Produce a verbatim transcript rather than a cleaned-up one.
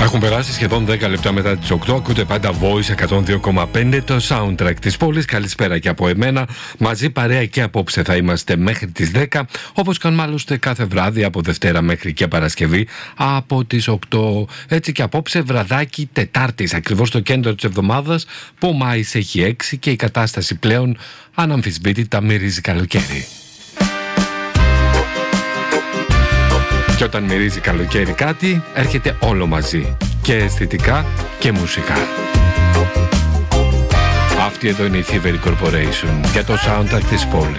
Έχουν περάσει σχεδόν δέκα λεπτά μετά τις οκτώ. Ακούτε πάντα Voice εκατόν δύο κόμμα πέντε, το soundtrack της πόλης. Καλησπέρα και από εμένα. Μαζί παρέα και απόψε θα είμαστε μέχρι τις δέκα. Όπως κάνουμε άλλωστε κάθε βράδυ από Δευτέρα μέχρι και Παρασκευή από τις οκτώ. Έτσι και απόψε βραδάκι Τετάρτης, ακριβώς στο κέντρο της εβδομάδας, που ο Μάης έχει έξι και η κατάσταση πλέον αναμφισβήτητα μυρίζει καλοκαίρι. Και όταν μυρίζει καλοκαίρι κάτι, έρχεται όλο μαζί. Και αισθητικά και μουσικά. Αυτή εδώ είναι η Thievery Corporation για το soundtrack της πόλης.